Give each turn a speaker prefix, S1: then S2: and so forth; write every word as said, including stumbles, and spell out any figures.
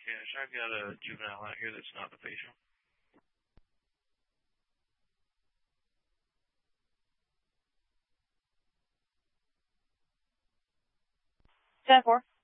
S1: Yeah, so I've got a juvenile out here that's not the facial.
S2: ten four.